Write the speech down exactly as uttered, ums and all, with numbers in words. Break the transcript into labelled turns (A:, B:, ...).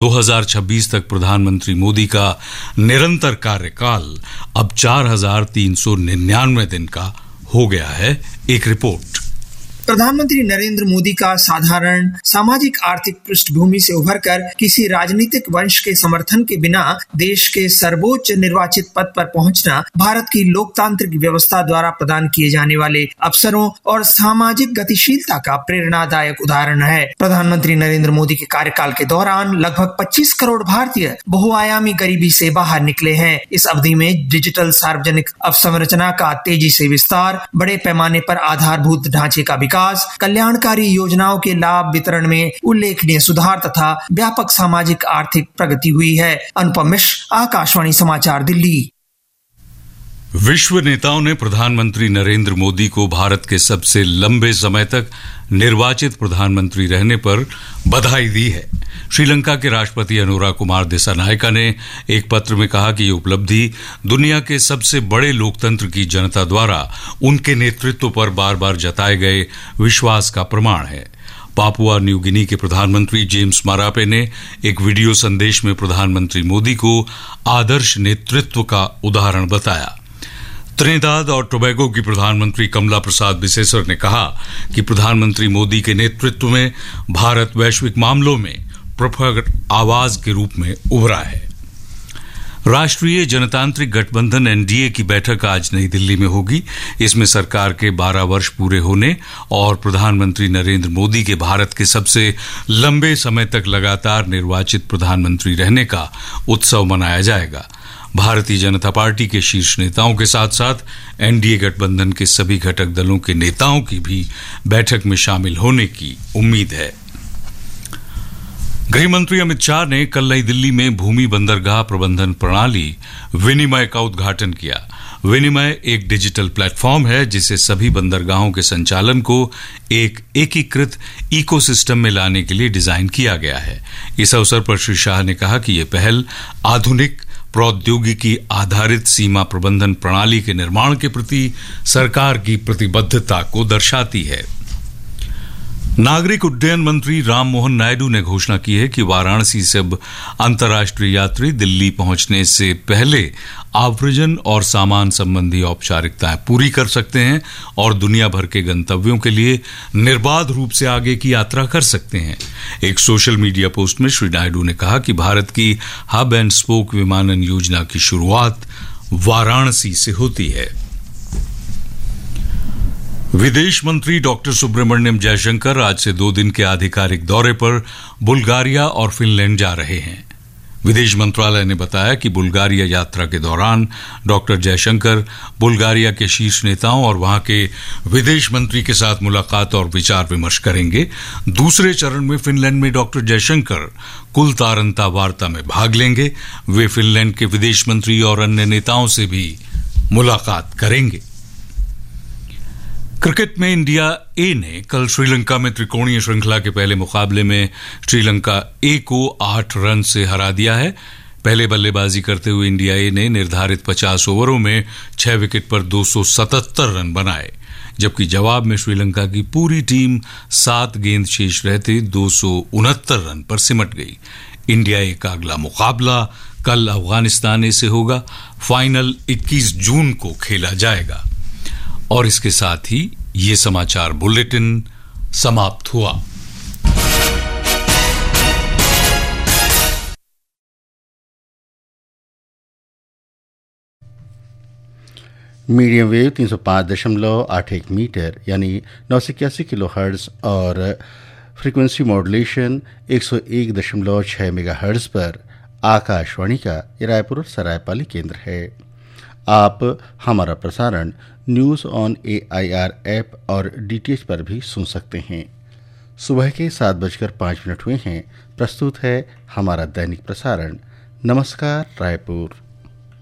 A: दो हज़ार छब्बीस तक प्रधानमंत्री मोदी का निरंतर कार्यकाल अब चार हजार तीन सौ निन्यानवे दिन का हो गया है। एक रिपोर्ट।
B: प्रधानमंत्री नरेंद्र मोदी का साधारण सामाजिक आर्थिक पृष्ठभूमि से उभरकर किसी राजनीतिक वंश के समर्थन के बिना देश के सर्वोच्च निर्वाचित पद पर पहुंचना भारत की लोकतांत्रिक व्यवस्था द्वारा प्रदान किए जाने वाले अवसरों और सामाजिक गतिशीलता का प्रेरणादायक उदाहरण है। प्रधानमंत्री नरेंद्र मोदी के कार्यकाल के दौरान लगभग पच्चीस करोड़ भारतीय बहुआयामी गरीबी से बाहर निकले हैं। इस अवधि में डिजिटल सार्वजनिक अवसंरचना का तेजी से विस्तार, बड़े पैमाने पर आधारभूत ढांचे का विकास, कल्याणकारी योजनाओं के लाभ वितरण में उल्लेखनीय सुधार तथा व्यापक सामाजिक आर्थिक प्रगति हुई है। अनुपम मिश्र, आकाशवाणी समाचार, दिल्ली।
A: विश्व नेताओं ने प्रधानमंत्री नरेंद्र मोदी को भारत के सबसे लंबे समय तक निर्वाचित प्रधानमंत्री रहने पर बधाई दी है। श्रीलंका के राष्ट्रपति अनुरा कुमार दिसानायका ने एक पत्र में कहा कि ये उपलब्धि दुनिया के सबसे बड़े लोकतंत्र की जनता द्वारा उनके नेतृत्व पर बार बार जताए गए विश्वास का प्रमाण है। पापुआ न्यू गिनी के प्रधानमंत्री जेम्स मारापे ने एक वीडियो संदेश में प्रधानमंत्री मोदी को आदर्श नेतृत्व का उदाहरण बताया। त्रिनिदाद और टोबैगो की प्रधानमंत्री कमला प्रसाद बिसेसर ने कहा कि प्रधानमंत्री मोदी के नेतृत्व में भारत वैश्विक मामलों में प्रखर आवाज के रूप में उभरा है। राष्ट्रीय जनतांत्रिक गठबंधन एनडीए की बैठक आज नई दिल्ली में होगी। इसमें सरकार के बारह वर्ष पूरे होने और प्रधानमंत्री नरेंद्र मोदी के भारत के सबसे लंबे समय तक लगातार निर्वाचित प्रधानमंत्री रहने का उत्सव मनाया जाएगा। भारतीय जनता पार्टी के शीर्ष नेताओं के साथ साथ एनडीए गठबंधन के सभी घटक दलों के नेताओं की भी बैठक में शामिल होने की उम्मीद है। गृह मंत्री अमित शाह ने कल नई दिल्ली में भूमि बंदरगाह प्रबंधन प्रणाली विनिमय का उद्घाटन किया। विनिमय एक डिजिटल प्लेटफॉर्म है जिसे सभी बंदरगाहों के संचालन को एक एकीकृत इकोसिस्टम में लाने के लिए डिजाइन किया गया है। इस अवसर पर श्री शाह ने कहा कि यह पहल आधुनिक प्रौद्योगिकी आधारित सीमा प्रबंधन प्रणाली के निर्माण के प्रति सरकार की प्रतिबद्धता को दर्शाती है। नागरिक उड्डयन मंत्री राम मोहन नायडू ने घोषणा की है कि वाराणसी से अब अंतर्राष्ट्रीय यात्री दिल्ली पहुंचने से पहले आव्रजन और सामान संबंधी औपचारिकताएं पूरी कर सकते हैं और दुनिया भर के गंतव्यों के लिए निर्बाध रूप से आगे की यात्रा कर सकते हैं। एक सोशल मीडिया पोस्ट में श्री नायडू ने कहा कि भारत की हब एंड स्पोक विमानन योजना की शुरुआत वाराणसी से होती है। विदेश मंत्री डॉक्टर सुब्रमण्यम जयशंकर आज से दो दिन के आधिकारिक दौरे पर बुल्गारिया और फिनलैंड जा रहे हैं। विदेश मंत्रालय ने बताया कि बुल्गारिया यात्रा के दौरान डॉक्टर जयशंकर बुल्गारिया के शीर्ष नेताओं और वहां के विदेश मंत्री के साथ मुलाकात और विचार विमर्श करेंगे। दूसरे चरण में फिनलैंड में डॉक्टर जयशंकर कुलतारंता वार्ता में भाग लेंगे। वे फिनलैंड के विदेश मंत्री और अन्य नेताओं से भी मुलाकात करेंगे। क्रिकेट में इंडिया ए ने कल श्रीलंका में त्रिकोणीय श्रृंखला के पहले मुकाबले में श्रीलंका ए को आठ रन से हरा दिया है। पहले बल्लेबाजी करते हुए इंडिया ए ने निर्धारित पचास ओवरों में छह विकेट पर दो सौ सतहत्तर रन बनाए, जबकि जवाब में श्रीलंका की पूरी टीम सात गेंद शेष रहते दो सौ उनहत्तर रन पर सिमट गई। इंडिया ए का अगला मुकाबला कल अफगानिस्तान ए से होगा। फाइनल इक्कीस जून को खेला जाएगा। और इसके साथ ही ये समाचार बुलेटिन समाप्त हुआ।
C: मीडियम वेव तीन सौ पाँच दशमलव आठ एक मीटर यानी नौ सौ इक्यासी किलो हर्ट्ज और फ्रीक्वेंसी मॉड्यूलेशन एक सौ एक दशमलव छः मेगा हर्ट्ज पर आकाशवाणी का रायपुर सरायपाली केंद्र है। आप हमारा प्रसारण news on A I R app और डी टी एच पर भी सुन सकते हैं। सुबह के सात बजकर पाँच मिनट हुए हैं। प्रस्तुत है हमारा दैनिक प्रसारण। नमस्कार रायपुर।